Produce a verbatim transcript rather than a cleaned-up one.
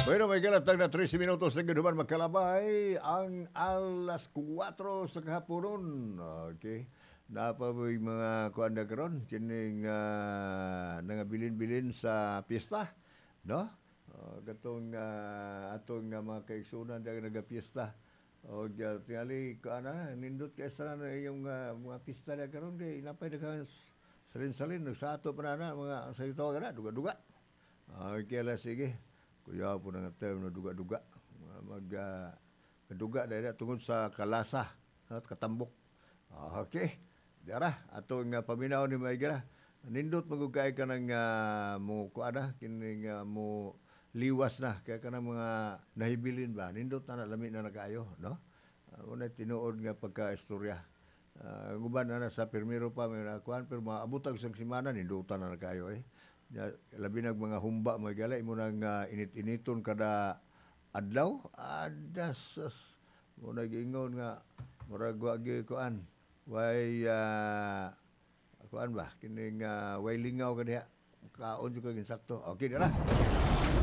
Bueno, may kalatag na trese minutos na ganuman magkalabay ang alas kuwatro sa kahaponon. Okay. Napa may mga kuan na karon kining uh, nangabilin-bilin sa piyesta, no? Uh, gatong uh, atong uh, mga kaigsunan na nagapiesta. O uh, tingali ko ana nindot kay sa na yung uh, mga pista na karon kay napay daghang salin-salin nagsato pa na mga sa ito na duga-duga. Okay, la sige. Kuya po ng term na duga-duga. Mag uh, duga dahil tungod sa kalasa at katambok. Ah, okay. Dara atong uh, paminaw ni Maygara. Nindot magugay ka ng uh, mo kuana kining uh, mo liwas na kaya ka ng mga nahibilin ba. Nindot na lamin na nakayo, no? Uh, una tinuod nga pagka-istorya. Uh, guban na sa permiro pa may nakuan pero maabutag sa simana nindutan na nakayo eh. Ya, labi nag mga humba mo gala imo nang uh, init-initon kada adlaw adas mo nagingon nga murag wa gyud kuan way uh, kuan ba kining uh, way lingaw kadiha kaon jud kag insakto okay dira